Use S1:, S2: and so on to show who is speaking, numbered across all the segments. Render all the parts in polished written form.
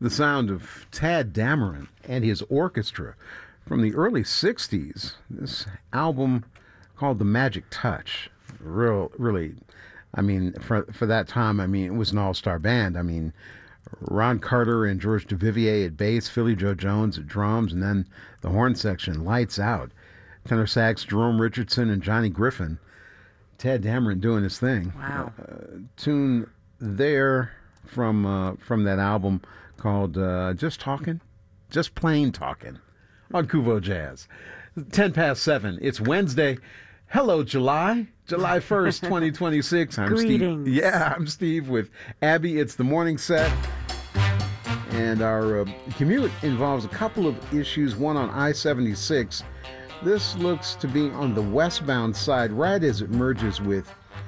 S1: The sound of Tad Dameron and his orchestra from the early 60s. This album called The Magic Touch. Really, I mean, for that time, I mean, it was an all-star band. I mean, Ron Carter and George Duvivier at bass, Philly Joe Jones at drums, and then the horn section, lights out. Tenor sax, Jerome Richardson and Johnny Griffin. Tad Dameron doing his thing.
S2: Wow.
S1: Tune there from that album called Just Talking, Just Plain Talking on Kuvo Jazz. 10 past 7. It's Wednesday. Hello, July 1st, 2026. I'm
S2: Greetings.
S1: Steve. Yeah, I'm Steve with Abby. It's the morning set. And our commute involves a couple of issues, one on I-76. This looks to be on the westbound side right as it merges with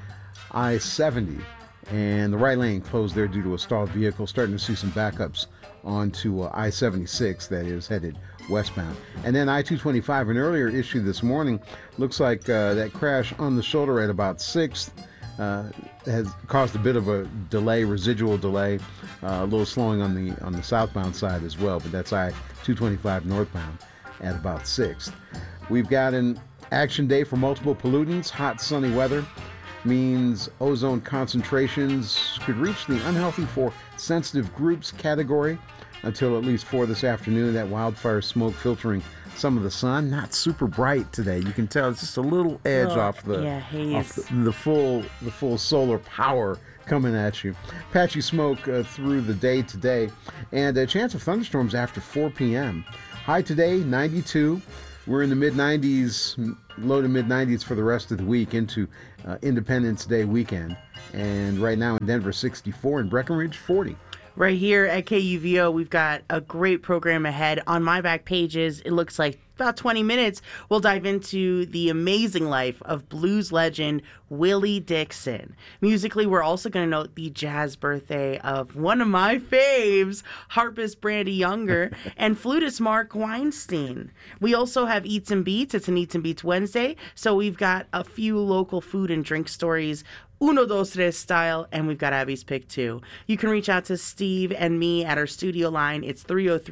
S1: I-70. And the right lane closed there due to a stalled vehicle. Starting to see some backups onto I-76 that is headed westbound. And then I-225, an earlier issue this morning, looks like that crash on the shoulder at about 6th has caused a bit of a delay, residual delay, a little slowing on the southbound side as well, but that's I-225 northbound at about 6th. We've got an action day for multiple pollutants. Hot, sunny weather means ozone concentrations could reach the unhealthy for sensitive groups category until at least 4 this afternoon. That wildfire smoke filtering some of the sun. Not super bright today. You can tell it's just a little edge off the full solar power coming at you. Patchy smoke through the day today, and a chance of thunderstorms after 4 p.m. High today, 92. We're in the mid-90s, low to mid-90s for the rest of the week into Independence Day weekend. And right now in Denver, 64, in Breckenridge, 40.
S2: Right here at KUVO, we've got a great program ahead. On my back pages, it looks like about 20 minutes, we'll dive into the amazing life of blues legend Willie Dixon. Musically, we're also going to note the jazz birthday of one of my faves, harpist Brandy Younger, and flutist Mark Weinstein. We also have Eats and Beats. It's an Eats and Beats Wednesday, so we've got a few local food and drink stories, Uno, dos, tres style, and we've got Abby's pick too. You can reach out to Steve and me at our studio line. It's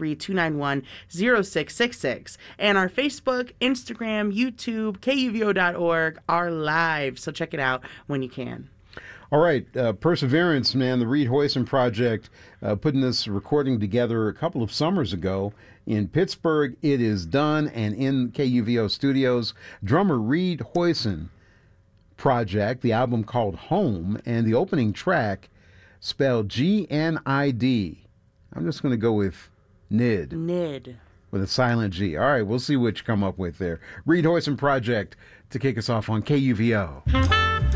S2: 303-291-0666. And our Facebook, Instagram, YouTube, KUVO.org are live. So check it out when you can.
S1: All right, Perseverance, man, the Reed Hoyson Project, putting this recording together a couple of summers ago in Pittsburgh. It is done, and in KUVO studios, drummer Reed Hoyson Project, the album called Home, and the opening track spelled G-N-I-D. I'm just going to go with Nid.
S2: Nid.
S1: With a silent G. All right, we'll see what you come up with there. Reed Hoyson Project to kick us off on KUVO.